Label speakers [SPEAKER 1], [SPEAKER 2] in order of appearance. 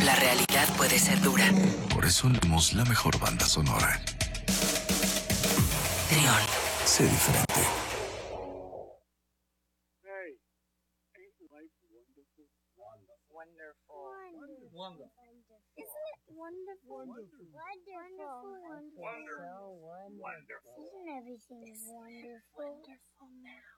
[SPEAKER 1] La realidad puede ser dura.
[SPEAKER 2] Por eso tenemos la mejor banda sonora.
[SPEAKER 1] Trión.
[SPEAKER 2] Sé diferente.
[SPEAKER 3] Hey, ain't life wonderful?
[SPEAKER 4] Wonderful.
[SPEAKER 5] Wonderful.
[SPEAKER 4] Isn't it wonderful?
[SPEAKER 5] Wonderful.
[SPEAKER 4] Wonderful.
[SPEAKER 5] Wonderful.
[SPEAKER 4] So wonderful. Isn't everything wonderful?
[SPEAKER 5] Wonderful now.